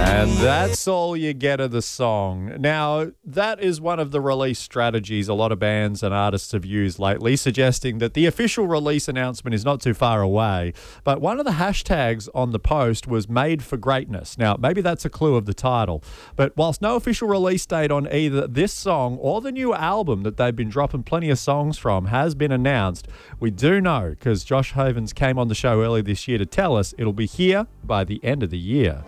And that's all you get of the song. Now, that is one of the release strategies a lot of bands and artists have used lately, suggesting that the official release announcement is not too far away. But one of the hashtags on the post was Made for Greatness. Now, maybe that's a clue of the title. But whilst no official release date on either this song or the new album that they've been dropping plenty of songs from has been announced, we do know, because Josh Havens came on the show earlier this year to tell us, it'll be here by the end of the year.